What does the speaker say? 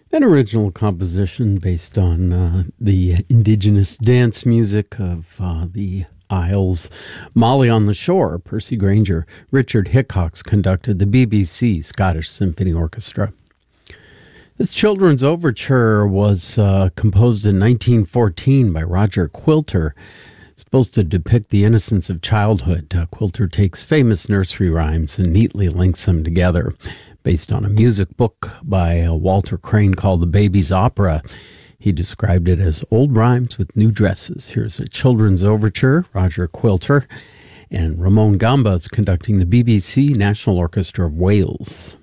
An original composition based on the indigenous dance music of the Isles. Molly on the Shore, Percy Grainger. Richard Hickox conducted the BBC Scottish Symphony Orchestra. This children's overture was composed in 1914 by Roger Quilter. It's supposed to depict the innocence of childhood. Quilter takes famous nursery rhymes and neatly links them together. Based on a music book by Walter Crane called The Baby's Opera. He described it as old rhymes with new dresses. Here's a children's overture, Roger Quilter, and Ramon Gamba is conducting the BBC National Orchestra of Wales.